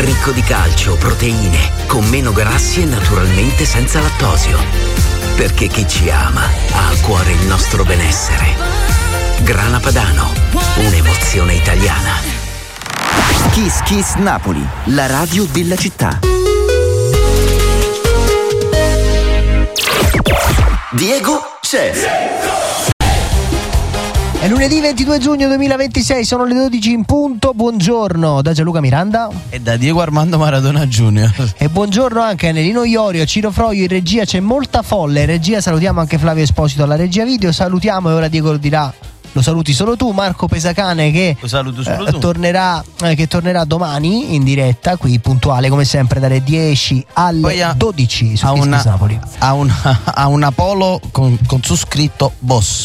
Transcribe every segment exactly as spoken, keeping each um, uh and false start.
ricco di calcio, proteine, con meno grassi e naturalmente senza lattosio. Perché chi ci ama ha a cuore il nostro benessere. Grana Padano, un'emozione italiana. Kiss Kiss Napoli, la radio della città. Diego c'è. È lunedì ventidue giugno duemilaventisei, sono le dodici in punto. Buongiorno da Gianluca Miranda e da Diego Armando Maradona Junior. E buongiorno anche a Nelino Iorio, Ciro Froio in regia. C'è molta folle in regia, salutiamo anche Flavio Esposito alla regia video. Salutiamo, e ora Diego lo dirà, lo saluti solo tu, Marco Pesacane che, lo saluto solo eh, tu. Tornerà, eh, che tornerà domani in diretta, qui puntuale come sempre dalle dieci alle ha, dodici su ha Kiss una, Kiss Napoli. Ha una, ha una polo con, con su scritto Boss,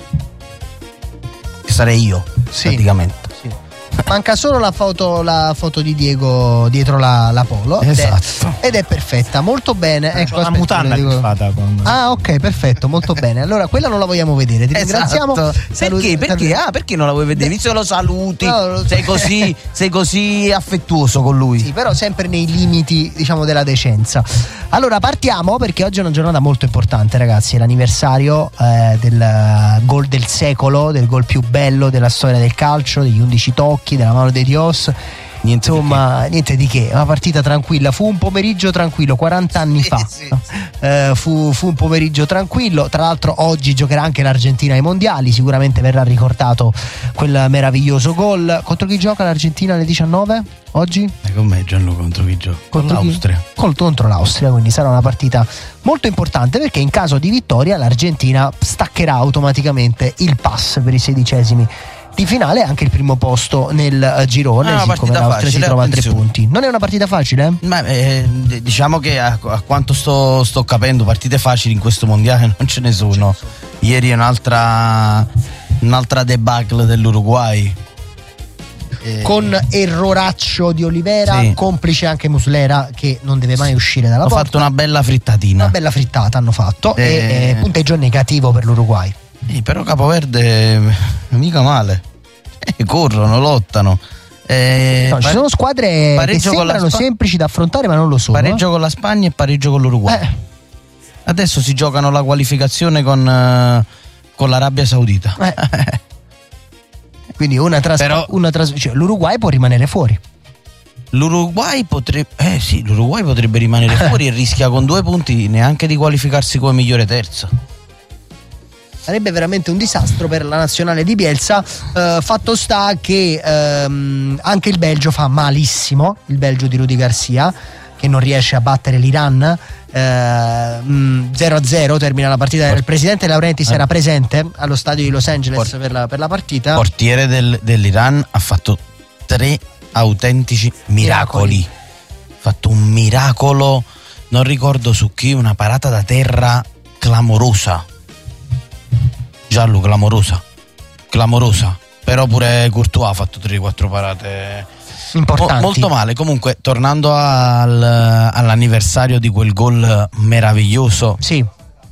che sarei io, sì, praticamente. Sì. Manca solo la foto, la foto di Diego dietro la, la polo. Esatto. Ed è, ed è perfetta, molto bene. Eh, ecco, la mutanda che fata con... Ah, ok, perfetto, molto bene. Allora, quella non la vogliamo vedere. Ti ringraziamo. Esatto. Salut- perché? Perché? Ah, perché non la vuoi vedere? Visto che lo saluti, no, lo... sei così, sei così affettuoso con lui. Sì, però sempre nei limiti, diciamo, della decenza. Allora, partiamo perché oggi è una giornata molto importante, ragazzi. È l'anniversario eh, del gol del secolo, del gol più bello della storia del calcio, degli undici tocchi, della mano di Dios. Niente Insomma, di niente di che, una partita tranquilla. Fu un pomeriggio tranquillo quaranta anni sì, fa. Sì. Eh, fu, fu un pomeriggio tranquillo. Tra l'altro, oggi giocherà anche l'Argentina ai mondiali. Sicuramente verrà ricordato quel meraviglioso gol. Contro chi gioca l'Argentina alle diciannove? Oggi? E con me, Gianluca, contro chi gioca? Contro con l'Austria. Chi? Contro l'Austria, quindi sarà una partita molto importante perché in caso di vittoria l'Argentina staccherà automaticamente il pass per i sedicesimi di finale, anche il primo posto nel girone, siccome l'Austria si trova a tre punti. Non è una partita facile? Ma eh, diciamo che a, a quanto sto, sto capendo, partite facili in questo mondiale non ce ne sono. Ieri un'altra un'altra debacle dell'Uruguay eh, con erroraccio di Olivera, sì, complice anche Muslera che non deve mai uscire dalla porta. porta. Hanno fatto una bella frittatina. Una bella frittata hanno fatto eh, e eh, punteggio negativo per l'Uruguay. Eh, però Capoverde mica male, eh, corrono, lottano. Eh, no, ci sono squadre che sembrano Sp- semplici da affrontare ma non lo sono. Pareggio eh? con la Spagna e pareggio con l'Uruguay. Eh. Adesso si giocano la qualificazione con, uh, con l'Arabia Saudita. Eh. Quindi una tras- però, una tras- cioè, l'Uruguay può rimanere fuori. L'Uruguay potrebbe, eh sì, l'Uruguay potrebbe rimanere fuori e rischia con due punti neanche di qualificarsi come migliore terza. Sarebbe veramente un disastro per la nazionale di Bielsa. Eh, fatto sta che ehm, anche il Belgio fa malissimo, il Belgio di Rudi Garcia, che non riesce a battere l'Iran. eh, zero a zero termina la partita. Il presidente Laurentiis era presente allo stadio di Los Angeles Port- per, la, per la partita. Portiere del, dell'Iran ha fatto tre autentici miracoli. miracoli. Ha fatto un miracolo, non ricordo su chi, una parata da terra clamorosa. Giallo, clamorosa, clamorosa. Però pure Courtois ha fatto tre quattro parate importanti. Mo- molto male. Comunque, tornando al, all'anniversario di quel gol meraviglioso, sì,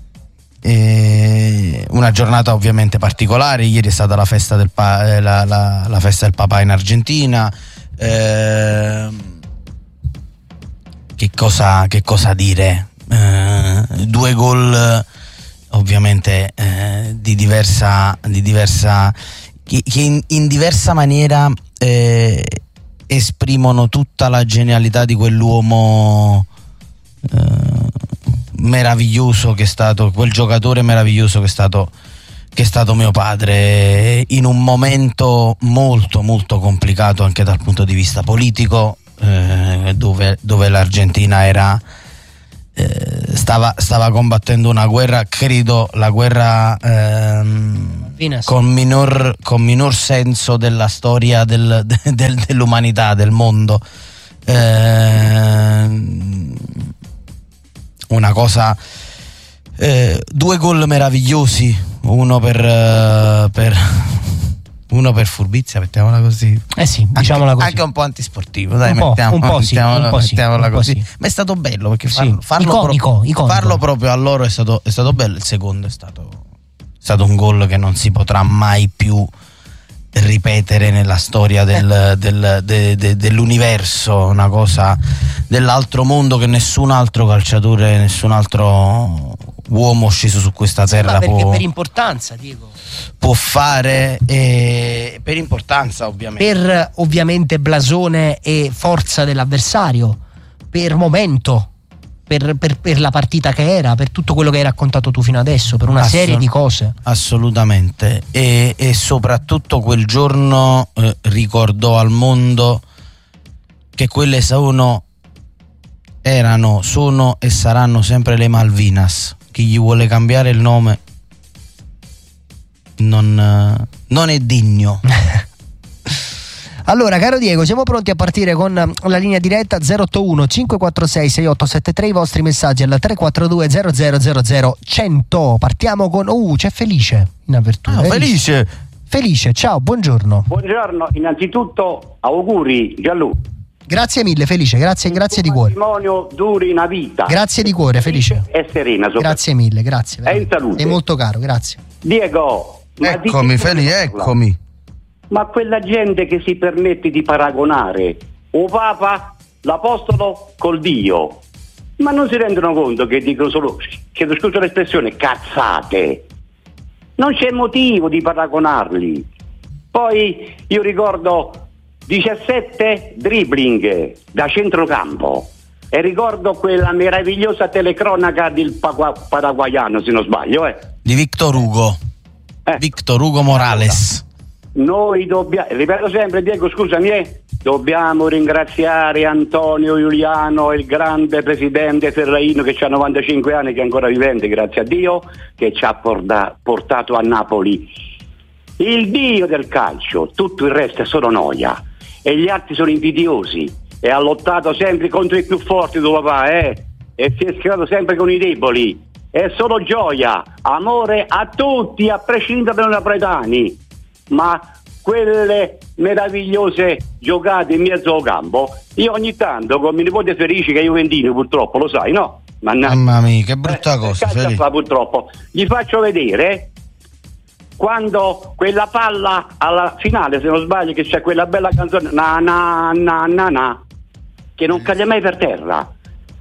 eh, una giornata ovviamente particolare. Ieri è stata la festa del, pa- eh, la, la, la festa del papà in Argentina. Eh, che cosa, che cosa dire? Eh, due gol ovviamente eh, di diversa di diversa che, che in, in diversa maniera eh, esprimono tutta la genialità di quell'uomo eh, meraviglioso che è stato, quel giocatore meraviglioso che è stato che è stato mio padre, in un momento molto molto complicato anche dal punto di vista politico, eh, dove, dove l'Argentina era Eh, stava, stava combattendo una guerra, credo la guerra ehm, con minor con minor senso della storia del, del, dell'umanità, del mondo. Eh, una cosa eh, due gol meravigliosi, uno per, uh, per uno per furbizia, mettiamola così. Eh sì, diciamola anche, così. anche un po' antisportivo, dai, un po', mettiamo, un po' sì, mettiamola, un po' sì, mettiamola un po' così. sì. Ma è stato bello perché farlo, sì. farlo, iconico, pro- iconico. farlo proprio a loro è stato, è stato bello. Il secondo è stato, è stato un gol che non si potrà mai più ripetere nella storia del, del, de, de, dell'universo, una cosa dell'altro mondo che nessun altro calciatore, nessun altro uomo sceso su questa terra Ma perché può, per importanza, Diego. può fare, e per importanza ovviamente. Per ovviamente blasone e forza dell'avversario, per momento, per, per, per la partita che era, per tutto quello che hai raccontato tu fino adesso, per una Assolut- serie di cose. Assolutamente. E, e soprattutto quel giorno eh, ricordò al mondo che quelle sono, erano, sono e saranno sempre le Malvinas. Chi gli vuole cambiare il nome non, non è degno. Allora, caro Diego, siamo pronti a partire con la linea diretta zero otto uno cinque quattro sei sei otto sette tre, i vostri messaggi al tre quattro due zero zero zero zero cento. Partiamo con uh, c'è Felice in apertura. Ah, Felice. Felice, ciao, buongiorno. Buongiorno, innanzitutto auguri Gianluca. Grazie mille Felice, grazie, grazie di cuore. Il matrimonio duri una vita. Grazie di cuore Felice. E serena. Grazie mille, grazie. E in salute. Sei molto caro, grazie. Diego, ma Eccomi di- Felice, eccomi. Ma quella gente che si permette di paragonare o Papa, l'Apostolo col Dio, ma non si rendono conto che dicono solo, chiedo scusa l'espressione, cazzate. Non c'è motivo di paragonarli. Poi io ricordo diciassette dribbling da centrocampo e ricordo quella meravigliosa telecronaca del pagua- paraguayano, se non sbaglio, eh. Di Victor Hugo. Eh. Victor Hugo Morales. Noi dobbiamo, ripeto sempre Diego, scusami, eh, dobbiamo ringraziare Antonio Giuliano, il grande presidente Ferraino che ha novantacinque anni, che è ancora vivente, grazie a Dio, che ci ha porta, portato a Napoli. Il dio del calcio, tutto il resto è solo noia e gli altri sono invidiosi e ha lottato sempre contro i più forti tuo papà, eh, e si è schierato sempre con i deboli. È solo gioia, amore a tutti, a prescindere dai napoletani. Ma quelle meravigliose giocate in mezzo al campo, io ogni tanto con mio nipote Felice, che è juventino purtroppo, lo sai, no? Mannaggia. Mamma mia, che brutta Eh, cosa, calcia Felice. qua, purtroppo gli faccio vedere quando quella palla alla finale, se non sbaglio, che c'è quella bella canzone na na na na na, che non cade mai per terra.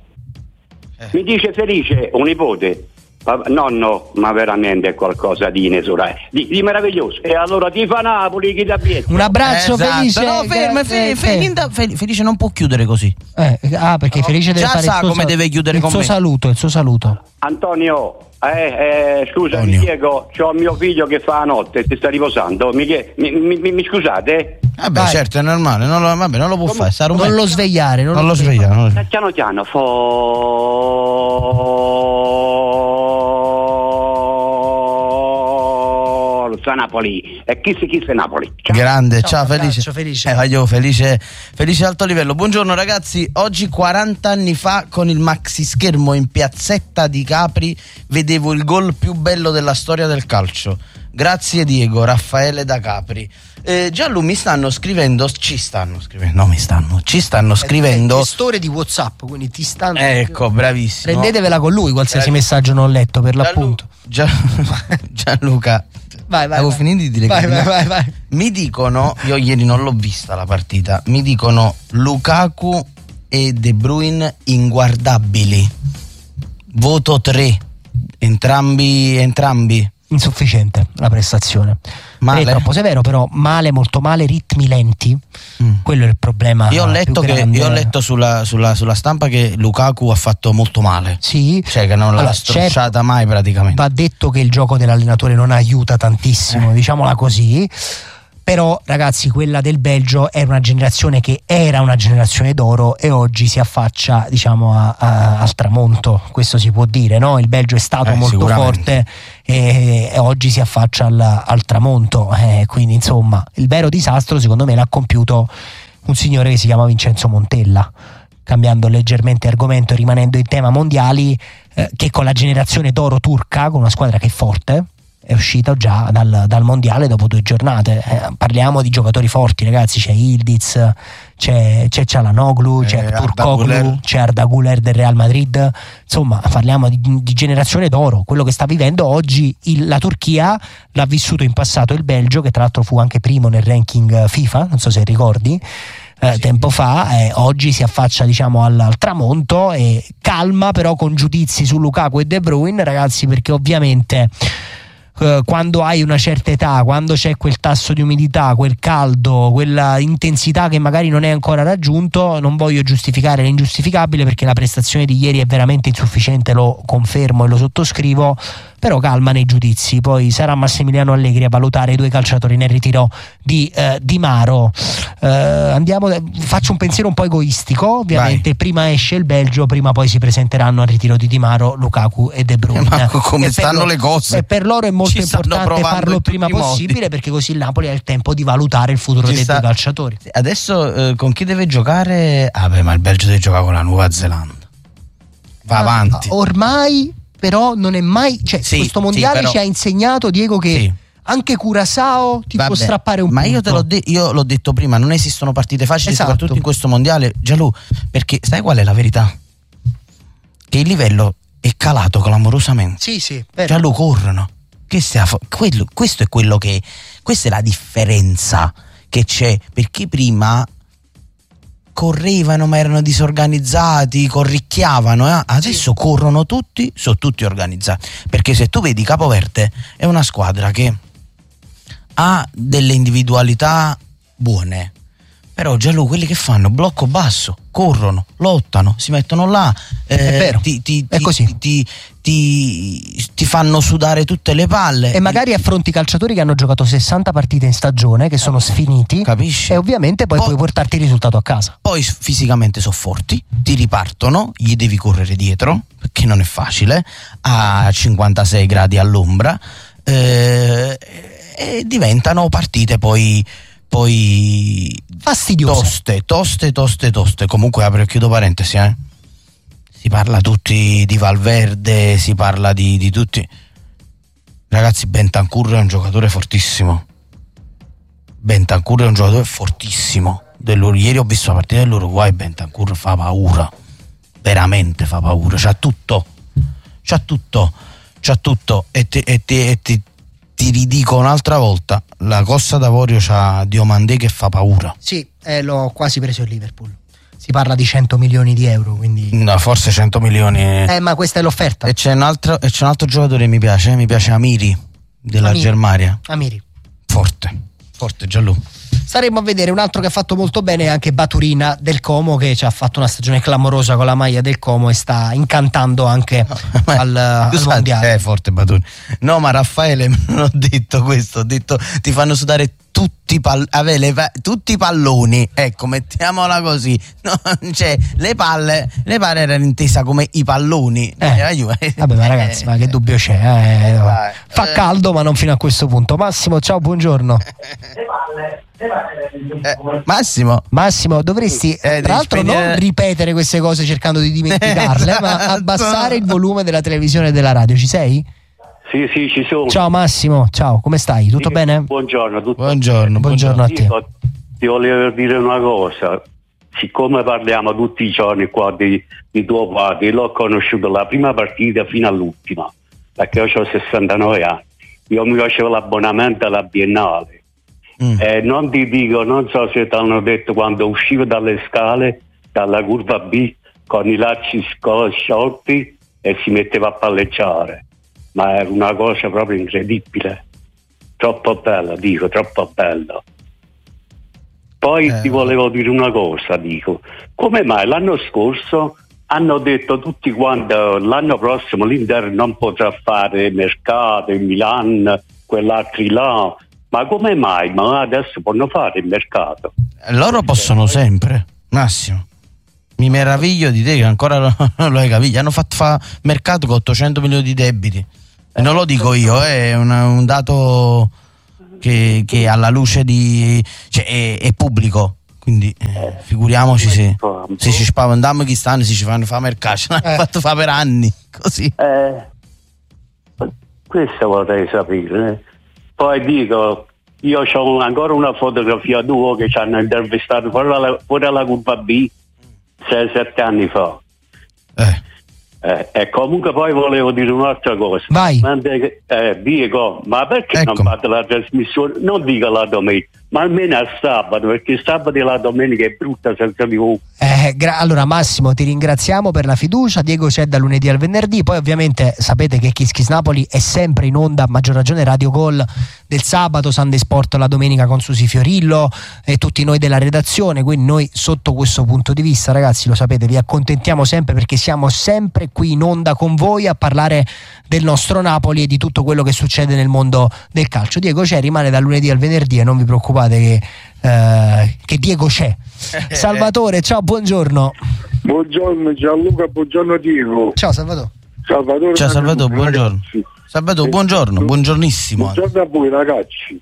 Eh. Mi dice Felice, un nipote, "Papà, nonno, ma veramente è qualcosa di inesorabile, di, di meraviglioso. E allora ti fa Napoli, chi ti abbietta?" Un abbraccio Esatto. Felice. No, ferma, grazie, fe- fe- Linda- Fe- Felice non può chiudere così. Eh, ah, perché Felice deve Già fare sa il suo come sal- deve chiudere il con suo me. saluto, il suo saluto. Antonio, eh, eh, scusami Antonio. Diego, c'ho mio figlio che fa la notte, si sta riposando, mi, chie- mi, mi, mi, mi scusate? Vabbè, Vai. certo, è normale, non lo, vabbè, non lo può fare, sta Non rumento. lo svegliare, non, Non lo sveglia, non lo sveglia. Piano piano, forza Napoli, e chi si chi se Napoli. Ciao. Grande, Ciao, ciao, un Felice. abbraccio, Felice. Eh, voglio Felice, Felice alto livello. Buongiorno ragazzi, oggi quaranta anni fa con il maxi schermo in piazzetta di Capri vedevo il gol più bello della storia del calcio. Grazie Diego, Raffaele da Capri. Eh, Gianlu, mi stanno scrivendo, ci stanno scrivendo, no mi stanno, ci stanno È scrivendo. il gestore di WhatsApp, quindi ti stanno. Ecco, bravissimo. Prendetevela con lui qualsiasi Bravi- messaggio non letto, per Gianlu- l'appunto. Gian- Gianluca, Vai, vai. avevo vai. finito di dire Vai, che vai, vai, vai. mi dicono, io ieri non l'ho vista la partita, mi dicono Lukaku e De Bruyne inguardabili. Voto tre. Entrambi, entrambi. Insufficiente la prestazione. Male? Non è troppo severo, però male, molto male, ritmi lenti. Mm. Quello è il problema. Io ho letto, più che, grande. io ho letto sulla, sulla, sulla stampa che Lukaku ha fatto molto male. Sì. Cioè che non l'ha Allora, strusciata certo, mai praticamente. va detto che il gioco dell'allenatore non aiuta tantissimo, Eh. diciamola così. Però ragazzi, quella del Belgio era una generazione che era una generazione d'oro e oggi si affaccia, diciamo, a, a, al tramonto, questo si può dire, no? Il Belgio è stato Eh, molto sicuramente. forte e, e oggi si affaccia al, al tramonto, eh, quindi insomma il vero disastro secondo me l'ha compiuto un signore che si chiama Vincenzo Montella. Cambiando leggermente argomento e rimanendo in tema mondiali, eh, che con la generazione d'oro turca, con una squadra che è forte, è uscita già dal, dal mondiale dopo due giornate. Eh, parliamo di giocatori forti, ragazzi. C'è Yildiz, c'è, c'è Çalhanoğlu, c'è Eh, Turkoglu, Arda c'è Arda Güler del Real Madrid. Insomma, parliamo di, di generazione d'oro. Quello che sta vivendo oggi il, la Turchia l'ha vissuto in passato il Belgio, che tra l'altro fu anche primo nel ranking FIFA, non so se ricordi. Eh, sì. Tempo fa, eh, oggi si affaccia, diciamo, al, al tramonto, e calma però con giudizi su Lukaku e De Bruyne, ragazzi, perché ovviamente eh, quando hai una certa età, quando c'è quel tasso di umidità, quel caldo, quella intensità che magari non è ancora raggiunto, non voglio giustificare l'ingiustificabile, perché la prestazione di ieri è veramente insufficiente, lo confermo e lo sottoscrivo, però calma nei giudizi. Poi sarà Massimiliano Allegri a valutare i due calciatori nel ritiro di eh, Di Maro. Eh, andiamo, faccio un pensiero un po' egoistico, ovviamente. Vai. Prima esce il Belgio, prima poi si presenteranno al ritiro di Di Maro Lukaku e De Bruyne. Ma come stanno loro, le cose? E per loro è molto importante farlo il prima possibile, modi. Perché così il Napoli ha il tempo di valutare il futuro Ci dei sta... due calciatori. Adesso eh, con chi deve giocare? Ah beh, ma il Belgio deve giocare con la Nuova Zelanda. Va ah, avanti. Ormai però non è mai, cioè sì, questo mondiale sì, però... ci ha insegnato, Diego, che sì. anche Curaçao ti Vabbè, può strappare un ma punto. io te l'ho, de- io l'ho detto prima, non esistono partite facili, esatto. soprattutto in questo mondiale, Gianlu, perché sai qual è la verità? Che il livello è calato clamorosamente. Sì, sì, vero. Gianlu, corrono. Che stia, quello, questo è quello che, questa è la differenza che c'è, perché prima correvano ma erano disorganizzati, corricchiavano, eh? Adesso sì. corrono tutti, sono tutti organizzati, perché se tu vedi Capoverde è una squadra che ha delle individualità buone, però già lui quelli che fanno blocco basso, corrono, lottano, si mettono là, eh, è vero, ti, ti, è ti, così. Ti, ti, ti fanno sudare tutte le palle e magari affronti calciatori che hanno giocato sessanta partite in stagione, che sono sfiniti, capisci? E ovviamente poi, poi puoi portarti il risultato a casa. Poi fisicamente sono forti, ti ripartono, gli devi correre dietro perché non è facile, a cinquantasei gradi all'ombra, eh, e diventano partite poi poi fastidiose, toste, toste, toste, toste. Comunque apro e chiudo parentesi, eh. Si parla tutti di Valverde, si parla di, di tutti. Ragazzi, Bentancur è un giocatore fortissimo. Bentancur è un giocatore fortissimo. Ieri ho visto la partita dell'Uruguay, Bentancur fa paura. Veramente fa paura. C'ha tutto. C'ha tutto. C'ha tutto. E ti, e ti, e ti Ti ridico un'altra volta, la Costa d'Avorio c'ha Diomandé che fa paura. Sì, eh, l'ho quasi preso il Liverpool. Si parla di cento milioni di euro, quindi... No, forse cento milioni. Eh, ma questa è l'offerta. E c'è un altro, e c'è un altro giocatore che mi piace, mi piace Amiri della Amiri. Germania. Amiri. Forte, forte Giallù. Staremo a vedere. Un altro che ha fatto molto bene è anche Baturina del Como, che ci ha fatto una stagione clamorosa con la maglia del Como e sta incantando anche no, al, al mondiale. È forte Baturina. No, ma Raffaele, non ho detto questo, ho detto ti fanno sudare tutti i pall- avere pa- tutti i palloni, ecco, mettiamola così. No, cioè, le palle, le palle erano intesa come i palloni. Eh. Vabbè, ma ragazzi, ma che dubbio c'è? Eh? Eh, fa caldo, ma non fino a questo punto. Massimo, ciao, buongiorno. Eh, Massimo Massimo dovresti eh, tra l'altro spegnere... non ripetere queste cose cercando di dimenticarle, esatto. Ma abbassare il volume della televisione e della radio. Ci sei? Sì, sì, ci sono. Ciao Massimo, ciao, come stai? Tutto sì, bene? Buongiorno, tutto buongiorno, buongiorno, buongiorno a te. Io ti volevo dire una cosa. Siccome parliamo tutti i giorni qua di, di tuo padre, l'ho conosciuto la prima partita fino all'ultima, perché io ho sessantanove anni. Io mi facevo l'abbonamento alla Biennale. Mm. Eh, non ti dico, non so se ti hanno detto, quando uscivo dalle scale, dalla curva B, con i lacci sciolti e si metteva a palleggiare, ma era una cosa proprio incredibile, troppo bella, dico, troppo bella. Poi eh. ti volevo dire una cosa, dico, come mai l'anno scorso hanno detto tutti quanti l'anno prossimo l'Inter non potrà fare mercato in Milan, quell'altri là. Ma come mai? Ma adesso possono fare il mercato. Loro possono sempre, Massimo. Mi meraviglio di te che ancora non lo hai capito. Hanno fatto fa mercato con ottocento milioni di debiti. E non lo dico io, è un, un dato che, che alla luce di... cioè è, è pubblico. Quindi eh, figuriamoci se, se ci spavendiamo chi stanno, se ci fanno fare mercato. Ce l'hanno eh. fatto fare per anni. Così. Eh. questo vorrei sapere. Eh. Poi dico, io ho ancora una fotografia tua che ci hanno intervistato fuori alla, fuori alla Curva B sei sette anni fa. Eh. Eh, e comunque poi volevo dire un'altra cosa. Vai. Ma, eh, Diego, ma perché Ecco. non fate la trasmissione? Non dico la domenica, ma almeno al sabato, perché il sabato e la domenica è brutta senza di voi. Eh, gra- allora Massimo, ti ringraziamo per la fiducia. Diego c'è da lunedì al venerdì. Poi ovviamente sapete che Kiss Kiss Napoli è sempre in onda, a maggior ragione Radio Gol del sabato, Sunday Sport la domenica con Susi Fiorillo e tutti noi della redazione. Quindi noi sotto questo punto di vista, ragazzi, lo sapete, vi accontentiamo sempre, perché siamo sempre qui in onda con voi a parlare del nostro Napoli e di tutto quello che succede nel mondo del calcio. Diego c'è, rimane da lunedì al venerdì e non vi preoccupate che, eh, che Diego c'è. Salvatore, ciao, buongiorno. Buongiorno Gianluca, buongiorno Diego. Ciao Salvatore. Salvatore, Ciao Salvatore, buongiorno. ragazzi. Salvatore, buongiorno, buongiornissimo. Buongiorno a voi ragazzi.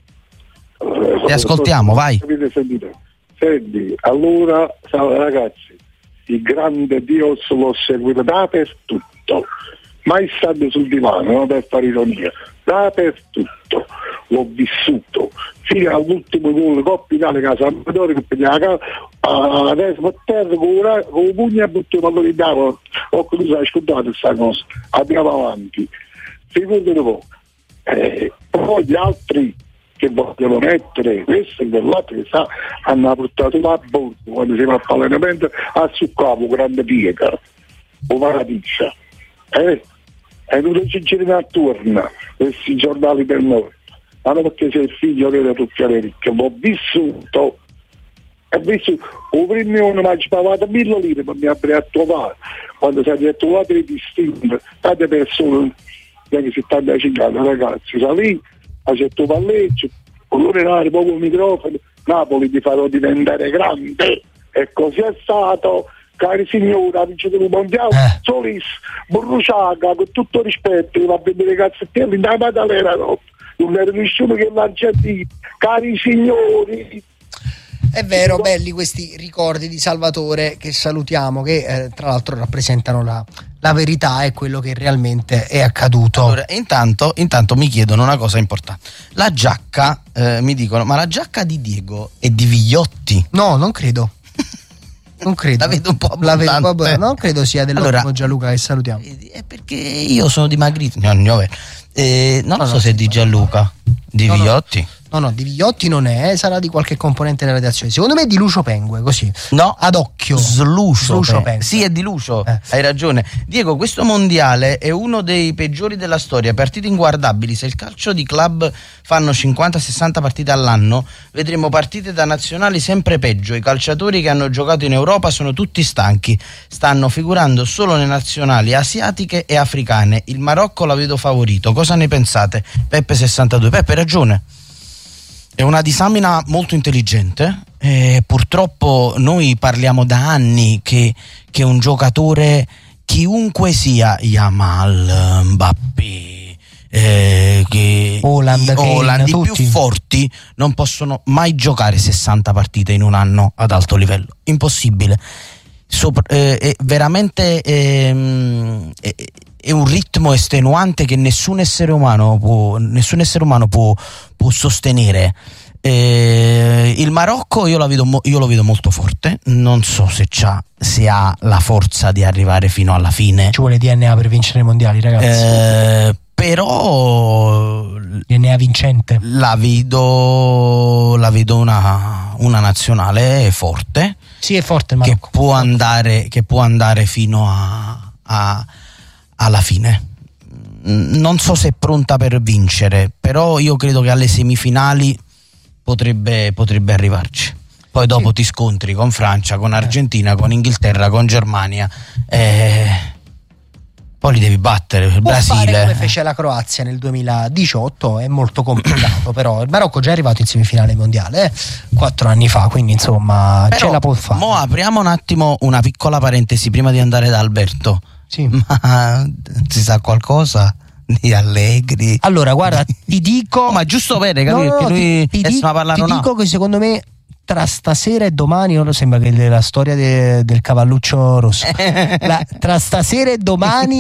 Ti ascoltiamo, vai. Avete sentito? Senti, allora ragazzi, il grande Dio l'ho seguito dappertutto, mai stato sul divano, non per fare ironia, dappertutto, l'ho vissuto fino all'ultimo gol Coppa Italia che Salvatore che pigliava adesso a terra con il pugno e butto il pallone in tavola. Ho cominciato a scordare questa cosa, andiamo avanti, secondo voi eh, poi gli altri che vogliono mettere questo e quell'altro che sa, hanno portato la borsa quando si va a allenamento a succavo grande piega o maraviglia eh? E non ci girano attorno questi giornali per noi, ma non perché sei il figlio che tutte le ricche, l'ho vissuto e visto il primo anno mi pagato mille lire per mi avrei a trovare quando si è trovato i distinti tante persone che settantacinque anni ragazzi salì a certo palleggio con l'orario proprio il microfono Napoli ti farò diventare grande e così è stato, cari signori, ha vinto il mondiale eh. Solis, Borruciaga, con tutto rispetto va a vedere i cazzettelli da Maddalena no? Non era nessuno che l'ha sentito, cari signori. È vero, belli questi ricordi di Salvatore che salutiamo, che eh, tra l'altro rappresentano la, la verità e quello che realmente è accaduto. Allora, intanto, intanto mi chiedono una cosa importante. La giacca, eh, mi dicono, ma la giacca di Diego è di Vigliotti? No, non credo. Non credo. La vedo un po' La vedo abbondante. proprio- non credo sia dell'ottimo Allora, Gianluca che salutiamo. È perché io sono dimagrito. No, no, eh, non No, so no, se è di Gianluca, di No, no. Vigliotti. No, no, di Vigliotti non è, sarà di qualche componente della redazione. Secondo me è di Lucio Pengue, così. No, Ad occhio. Slucio, Slucio Pe- Pengue. sì, è di Lucio, Eh. hai ragione. Diego, questo mondiale è uno dei peggiori della storia, partite inguardabili. Se il calcio di club fanno cinquanta sessanta partite all'anno, vedremo partite da nazionali sempre peggio. I calciatori che hanno giocato in Europa sono tutti stanchi, stanno figurando solo nelle nazionali asiatiche e africane. Il Marocco la vedo favorito. Cosa ne pensate? Peppe sessantadue. Peppe, hai ragione. È una disamina molto intelligente e purtroppo noi parliamo da anni che, che un giocatore, chiunque sia, Yamal, Mbappé, eh, che Haaland, i, Kane, Haaland, i più tutti. forti non possono mai giocare sessanta partite in un anno ad alto livello, impossibile. Sopra, eh, è veramente ehm, è, è un ritmo estenuante che nessun essere umano può, nessun essere umano può, può sostenere. Eh, il Marocco io, la vedo, mo- io lo vedo molto forte, non so se, c'ha, se ha la forza di arrivare fino alla fine, Ci vuole D N A per vincere i mondiali, ragazzi. eh, però D N A vincente. la vedo, la vedo una, una nazionale forte. Sì, è forte il Che Marocco. può andare, che può andare fino a, a- alla fine. Mm, Non so se è pronta per vincere, però io credo che alle semifinali potrebbe, potrebbe arrivarci. Poi dopo Sì. ti scontri con Francia, con Argentina, con Inghilterra, con Germania. eh, poi li devi battere. Il Può fare Brasile. come fece la Croazia nel duemiladiciotto, è molto complicato, però il Marocco è già arrivato in semifinale mondiale eh, quattro anni fa, quindi insomma Però, ce la può fare. mo apriamo un attimo una piccola parentesi prima di andare da Alberto. Sì. Ma si sa qualcosa di Allegri? Allora, guarda, ti dico. Oh, ma giusto bene, No, capire no, che no, lui ti, ti, stiamo di- parlando ti no. dico che secondo me tra stasera e domani, non lo sembra che la storia de- del cavalluccio rosso. La- tra stasera e domani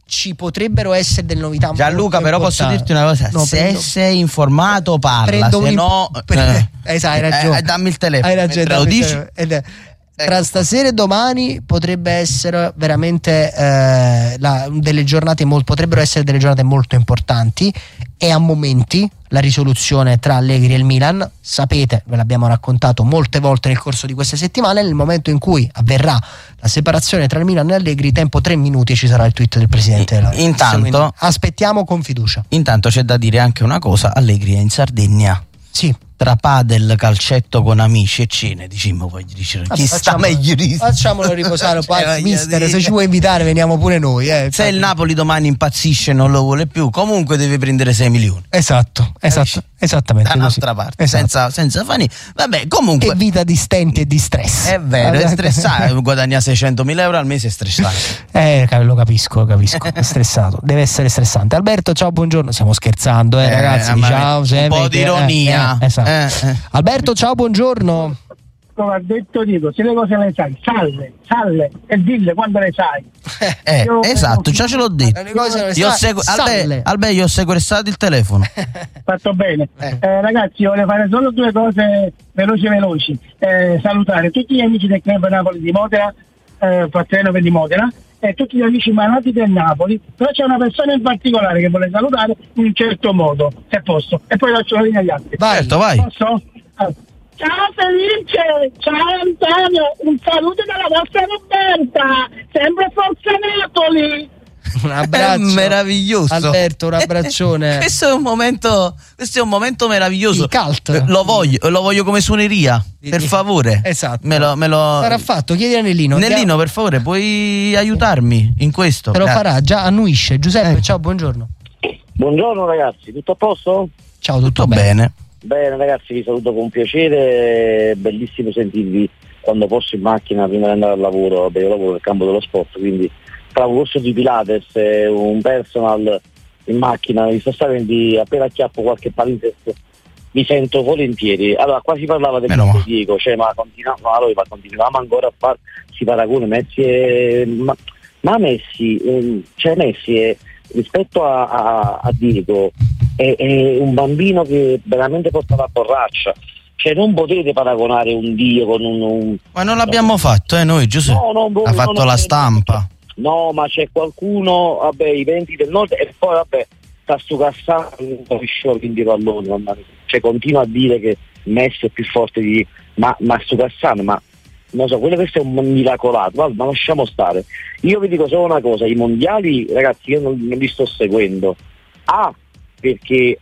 ci potrebbero essere delle novità. Gianluca, però posso dirti una cosa, no, se prendo, sei informato parla, se un, no pre, eh, esatto, hai ragione, eh, dammi il telefono, hai ragione, lo dici. Ed, tra stasera e domani potrebbe essere veramente eh, la, delle giornate molto, potrebbero essere delle giornate molto importanti, e a momenti la risoluzione tra Allegri e il Milan, sapete, ve l'abbiamo raccontato molte volte nel corso di queste settimane, nel momento in cui avverrà la separazione tra il Milan e Allegri, tempo tre minuti, ci sarà il tweet del presidente della intanto aspettiamo con fiducia. Intanto c'è da dire anche una cosa: Allegri è in Sardegna. Sì. Tra padel, calcetto con amici e cene, diciamo, poi dice chi sta meglio di... Facciamolo riposare poi, cioè, mister, se ci vuoi invitare veniamo pure noi, eh. Se il Napoli domani impazzisce e non lo vuole più, comunque deve prendere sei milioni. Esatto, esatto, esattamente da un'altra parte, esatto. senza, senza fani. Vabbè, comunque, che vita di stenti e di stress. È vero, è stressato, guadagna seicentomila euro al mese, è stressato. Eh, lo capisco, capisco, è stressato, deve essere stressante. Alberto, ciao, buongiorno, stiamo scherzando, eh, eh ragazzi, diciamo, un po' di ironia. Eh, eh, esatto. Eh, eh. Alberto, ciao, buongiorno. Come ha detto Dico, se le cose le sai, salle, salle e dille quando le sai. Eh, io, esatto, già ce l'ho detto. Le cose le io segu- Albe, Albe, io ho sequestrato il telefono. Fatto bene. Eh. Eh, ragazzi, voglio fare solo due cose veloci veloci. Eh, salutare tutti gli amici del Club Napoli di Modena, eh, Patrenove di Modena, e tutti gli amici malati del Napoli, però c'è una persona in particolare che vuole salutare in un certo modo, se posso, e poi lascio la linea agli altri. Vai, certo, vai. Posso? Ah. Ciao Felice, ciao Antonio, un saluto dalla vostra Roberta, sempre Forza Napoli. Un abbraccio, è meraviglioso, Alberto, un abbraccione. questo è un momento, questo è un momento meraviglioso. Il cult. Lo voglio, lo voglio come suoneria, per favore. Esatto. Me lo, me lo... sarà fatto, chiedi a Nellino. Nellino, per favore, puoi aiutarmi in questo? Te lo Grazie. farà, già annuisce. Giuseppe, eh. ciao, buongiorno. Buongiorno ragazzi, tutto a posto? Ciao, tutto, tutto bene. bene. Bene ragazzi, vi saluto con piacere, bellissimo sentirvi quando posso in macchina prima di andare al lavoro. Vabbè, io lavoro nel campo dello sport, quindi tra un corso di Pilates e un personal in macchina, mi sto sapendo, appena acchiappo qualche palinsesto mi sento volentieri. Allora, qua si parlava del caso Diego, cioè ma continuiamo, allora, ma continuiamo ancora a fare, si paragone Messi e, ma, ma Messi, eh, cioè Messi è, rispetto a, a, a Diego è, è un bambino che veramente porta la borraccia, cioè non potete paragonare un Dio con un, un ma non l'abbiamo no. fatto eh noi Giuseppe, no, non, ha fatto no, la stampa no, ma c'è qualcuno, vabbè, i venti del nord, e poi vabbè sta stu Cassano non riusciva a vincere i palloni, cioè continua a dire che Messi è più forte di ma, ma stu Cassano, ma non so, quello questo è un miracolato, ma, ma lasciamo stare. Io vi dico solo una cosa, i mondiali ragazzi io non, non li sto seguendo, A perché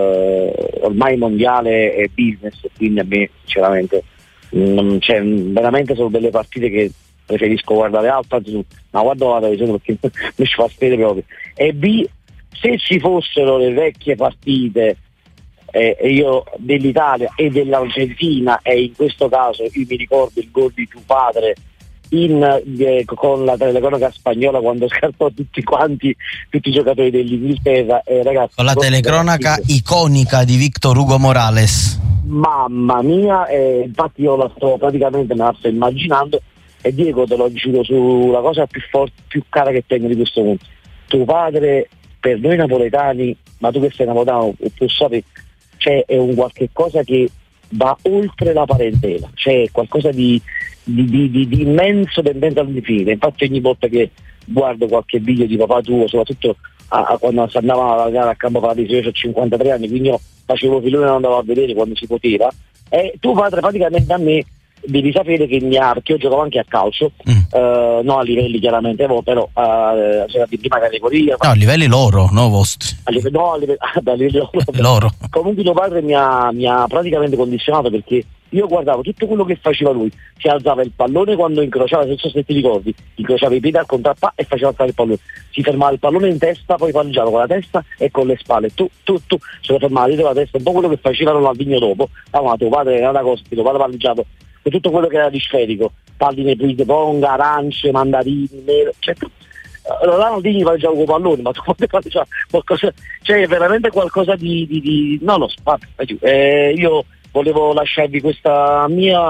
eh, ormai il mondiale è business, quindi a me sinceramente non c'è, veramente sono delle partite che preferisco guardare alta, ma guardo la televisione perché mi ci fa spese proprio. E B, se ci fossero le vecchie partite eh, io dell'Italia e dell'Argentina, e in questo caso io mi ricordo il gol di tuo padre in, eh, con la telecronaca spagnola quando scartò tutti quanti tutti i giocatori dell'Inghilterra, eh, ragazzi, con la telecronaca iconica di Victor Hugo Morales, mamma mia, eh, infatti io la sto praticamente me la sto immaginando. E Diego, te lo giuro, sulla cosa più forte, più cara che tengo di questo mondo, tuo padre per noi napoletani, ma tu che sei napoletano tu sapi, cioè è un qualche cosa che va oltre la parentela, cioè qualcosa di di, di, di, di immenso, tendente all'infinito. Infatti ogni volta che guardo qualche video di papà tuo, soprattutto a, a quando si andava a lavorare a Campo Paradiso, io ho cinquantatré anni, quindi io facevo filone e non andavo a vedere quando si poteva, e tuo padre praticamente a me devi sapere che mi ha, perché io giocavo anche a calcio, mm. eh, no a livelli chiaramente però eh, cioè di prima categoria, no a livelli loro, no vostri, a livelli, no, a livelli, a livelli loro. loro. Comunque tuo padre mi ha, mi ha praticamente condizionato, perché io guardavo tutto quello che faceva lui, si alzava il pallone quando incrociava, non so se ti ricordi, incrociava i piedi al contrappa e faceva alzare il pallone, si fermava il pallone in testa, poi palleggiava con la testa e con le spalle, tu tu tu se lo fermava dietro la testa, un po' quello che faceva Ronaldinho dopo. Ah, ma tuo padre era una cosa, tuo padre palleggiato e tutto quello che era di sferico, palline ping pong, arance, mandarini, mele, cioè tu, Ronaldinho palleggiava con palloni, ma tu palleggiava qualcosa, cioè veramente qualcosa di, di, di non lo so, eh, io volevo lasciarvi questa mia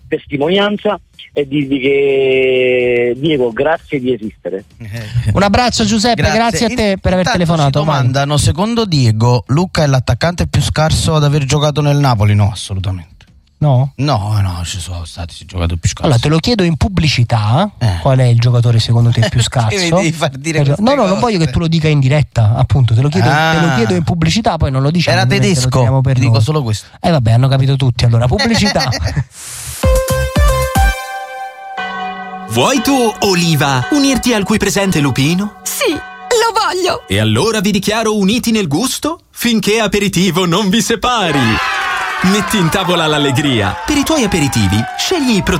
testimonianza e dirvi che Diego, grazie di esistere. Un abbraccio Giuseppe, grazie, grazie a te per aver telefonato. Ci domandano, secondo Diego, Lucca è l'attaccante più scarso ad aver giocato nel Napoli? No, assolutamente. No? No, no, ci sono stati giocatori più scarsi. Allora te lo chiedo in pubblicità, eh. qual è il giocatore secondo te più scarso? Mi devi far dire no, no, cose. Non voglio che tu lo dica in diretta, appunto, te lo chiedo, ah. te lo chiedo in pubblicità, poi non lo diciamo. Era tedesco, per dico noi. Solo questo. Eh vabbè, hanno capito tutti, allora pubblicità. Vuoi tu, Oliva, unirti al qui presente lupino? Sì, lo voglio! E allora vi dichiaro uniti nel gusto finché aperitivo non vi separi. Metti in tavola l'allegria. Per i tuoi aperitivi, scegli i prodotti